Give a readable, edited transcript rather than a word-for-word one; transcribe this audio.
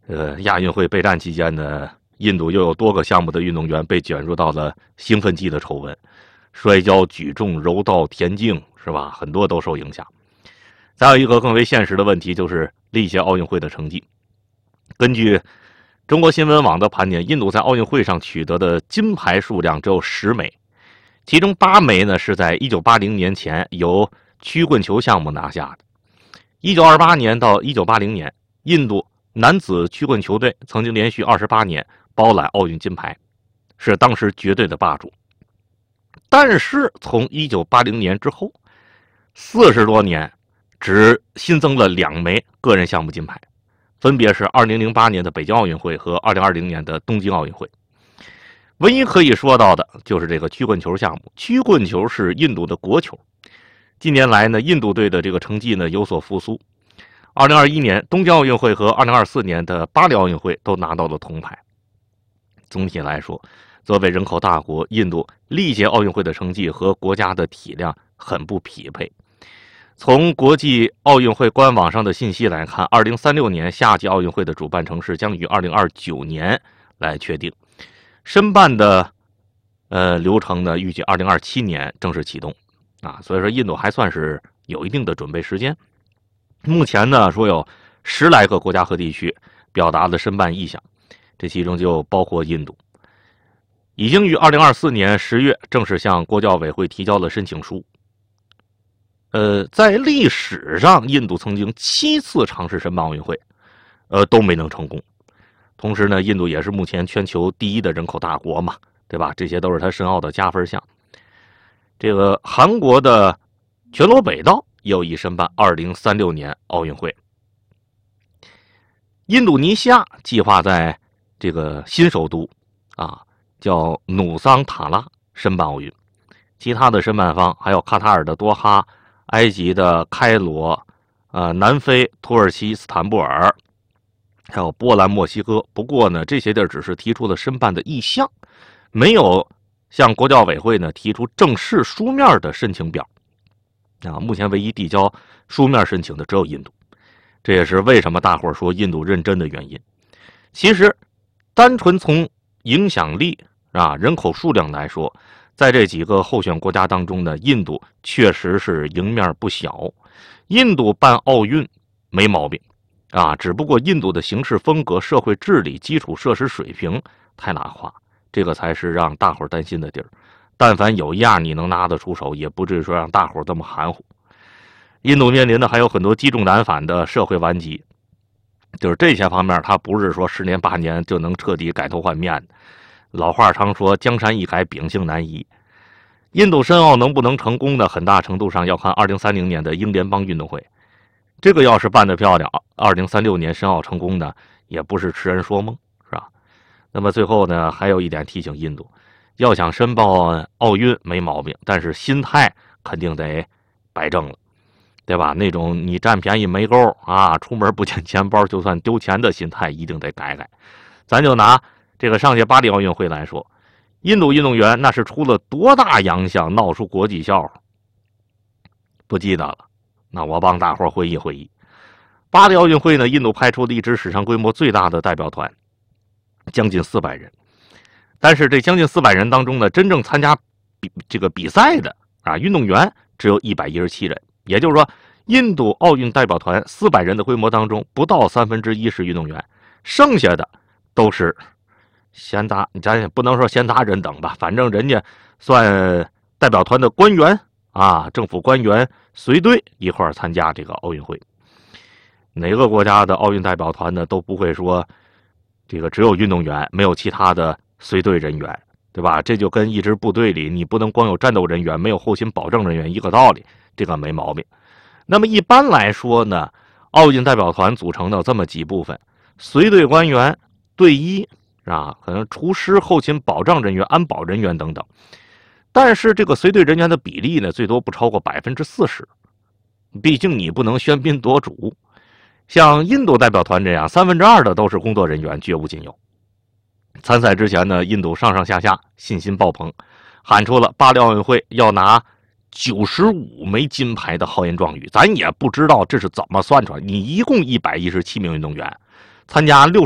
亚运会备战期间呢，印度又有多个项目的运动员被卷入到了兴奋剂的丑闻，摔跤、举重、柔道、田径，是吧？很多都受影响。再有一个更为现实的问题，就是历届奥运会的成绩。根据中国新闻网的盘点，印度在奥运会上取得的金牌数量只有10枚，其中8枚呢是在1980年前由曲棍球项目拿下的。1928年到1980年，印度男子曲棍球队曾经连续28年包揽奥运金牌，是当时绝对的霸主。但是从1980年之后，40多年只新增了2枚个人项目金牌，分别是2008年的北京奥运会和2020年的东京奥运会。唯一可以说到的就是这个曲棍球项目。曲棍球是印度的国球，近年来呢，印度队的这个成绩呢有所复苏。2021年东京奥运会和2024年的巴黎奥运会都拿到了铜牌。总体来说，作为人口大国，印度历届奥运会的成绩和国家的体量很不匹配。从国际奥运会官网上的信息来看，2036年夏季奥运会的主办城市将于2029年来确定，申办的流程呢，预计2027年正式启动啊，所以说印度还算是有一定的准备时间。目前呢，说有10来个国家和地区表达了申办意向，这其中就包括印度，已经于2024年10月正式向国际奥委会提交了申请书。在历史上，印度曾经7次尝试申办奥运会，都没能成功。同时呢，印度也是目前全球第1的人口大国嘛，对吧？这些都是它申奥的加分项。这个韩国的全罗北道也有意申办2036年奥运会。印度尼西亚计划在这个新首都叫努桑塔拉申办奥运，其他的申办方还有卡塔尔的多哈、埃及的开罗、南非、土耳其斯坦布尔，还有波兰、墨西哥。不过呢，这些地儿只是提出了申办的意向，没有向国际奥委会呢提出正式书面的申请表。目前唯一递交书面申请的只有印度，这也是为什么大伙说印度认真的原因。其实，单纯从影响力人口数量来说，在这几个候选国家当中呢，印度确实是赢面不小。印度办奥运没毛病只不过印度的行事风格、社会治理、基础设施水平太拉胯，这个才是让大伙担心的地儿。但凡有一样你能拿得出手，也不至于说让大伙这么含糊。印度面临的还有很多积重难返的社会顽疾，就是这些方面，它不是说10年8年就能彻底改头换面的。老话常说江山易改，秉性难移。印度申奥能不能成功呢？很大程度上要看2030年的英联邦运动会。这个要是办得漂亮，2036年申奥成功呢，也不是痴人说梦，是吧？那么最后呢，还有一点提醒印度，要想申报奥运没毛病，但是心态肯定得摆正了，对吧？那种你占便宜没够出门不捡钱包就算丢钱的心态一定得改改。咱就拿这个上届巴黎奥运会来说，印度运动员那是出了多大洋相，闹出国际笑话，不记得了。那我帮大伙回忆回忆。巴黎奥运会呢，印度派出历史史上规模最大的代表团，将近400人。但是这将近400人当中呢，真正参加比赛的运动员只有117人，也就是说，印度奥运代表团400人的规模当中，不到1/3是运动员，剩下的都是闲杂，咱也不能说闲杂人等吧，反正人家算代表团的官员政府官员随队一块参加这个奥运会。哪个国家的奥运代表团呢，都不会说这个只有运动员，没有其他的随队人员，对吧？这就跟一支部队里你不能光有战斗人员，没有后勤保证人员一个道理，这个没毛病。那么一般来说呢，奥运代表团组成的这么几部分：随队官员、队医可能厨师、后勤保障人员、安保人员等等。但是这个随队人员的比例呢，最多不超过40%，毕竟你不能喧宾夺主。像印度代表团这样，2/3的都是工作人员，绝无仅有。参赛之前呢，印度上上下下信心爆棚，喊出了巴黎奥运会要拿95枚金牌的豪言壮语。咱也不知道这是怎么算出来，你一共117名运动员参加